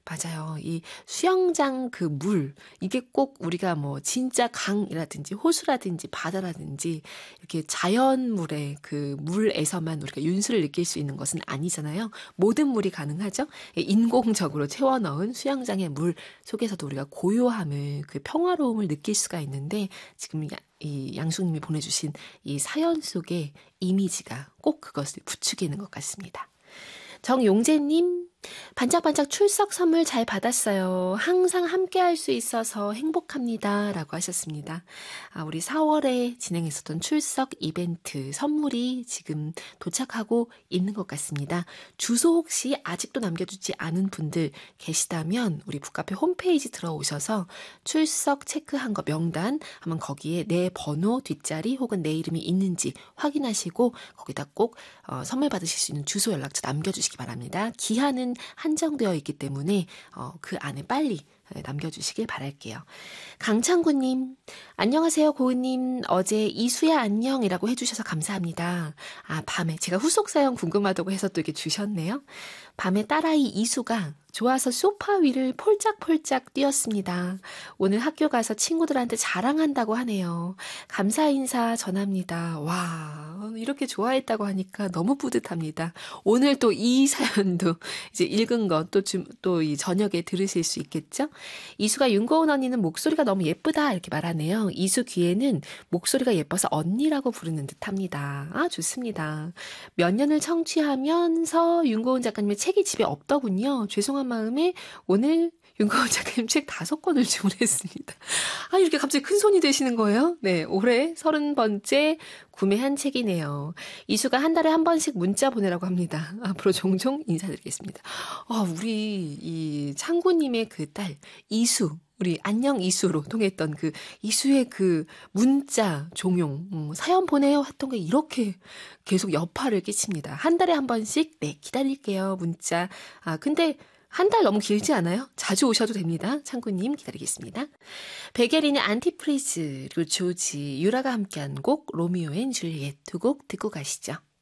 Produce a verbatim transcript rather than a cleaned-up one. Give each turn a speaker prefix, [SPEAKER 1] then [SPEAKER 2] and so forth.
[SPEAKER 1] 맞아요. 이 수영장 그 물, 이게 꼭 우리가 뭐 진짜 강이라든지 호수라든지 바다라든지 이렇게 자연물의 그 물에서만 우리가 윤수를 느낄 수 있는 것은 아니잖아요. 모든 물이 가능하죠. 인공적으로 채워넣은 수영장의 물 속에서도 우리가 고요함을, 그 평화로움을 느낄 수가 있는데 지금 이 양숙님이 보내주신 이 사연 속의 이미지가 꼭 그것을 부추기는 것 같습니다. 정용재님, 반짝반짝 출석 선물 잘 받았어요. 항상 함께 할 수 있어서 행복합니다. 라고 하셨습니다. 아, 우리 사월에 진행했었던 출석 이벤트 선물이 지금 도착하고 있는 것 같습니다. 주소 혹시 아직도 남겨주지 않은 분들 계시다면 우리 북카페 홈페이지 들어오셔서 출석 체크한 거 명단, 한번 거기에 내 번호 뒷자리 혹은 내 이름이 있는지 확인하시고 거기다 꼭 어, 선물 받으실 수 있는 주소 연락처 남겨주시기 바랍니다. 기한은 한정되어 있기 때문에 어, 그 안에 빨리 남겨주시길 바랄게요. 강창구님, 안녕하세요 고은님. 어제 이수야 안녕이라고 해주셔서 감사합니다. 아, 밤에 제가 후속 사연 궁금하다고 해서 또 이렇게 주셨네요. 밤에 딸아이 이수가 좋아서 소파 위를 폴짝폴짝 뛰었습니다. 오늘 학교 가서 친구들한테 자랑한다고 하네요. 감사 인사 전합니다. 와, 이렇게 좋아했다고 하니까 너무 뿌듯합니다. 오늘 또 이 사연도 이제 읽은 것 또 또 이 저녁에 들으실 수 있겠죠? 이수가 윤고은 언니는 목소리가 너무 예쁘다 이렇게 말하네요. 이수 귀에는 목소리가 예뻐서 언니라고 부르는 듯합니다. 아, 좋습니다. 몇 년을 청취하면서 윤고은 작가님의 책이 집에 없더군요. 죄송한 마음에 오늘 윤고은 작가님 책 다섯 권을 주문했습니다. 아, 이렇게 갑자기 큰 손이 되시는 거예요? 네, 올해 서른 번째 구매한 책이네요. 이수가 한 달에 한 번씩 문자 보내라고 합니다. 앞으로 종종 인사드리겠습니다. 아, 우리 이 창구님의 그 딸 이수, 우리 안녕 이수로 통했던 그 이수의 그 문자 종용, 음, 사연 보내요 했던 게 이렇게 계속 여파를 끼칩니다. 한 달에 한 번씩 네 기다릴게요 문자. 아, 근데 한 달 너무 길지 않아요? 자주 오셔도 됩니다. 창구님 기다리겠습니다. 베게린의 안티프리즈 그리고 조지, 유라가 함께한 곡 로미오 앤 줄리엣 두 곡 듣고 가시죠.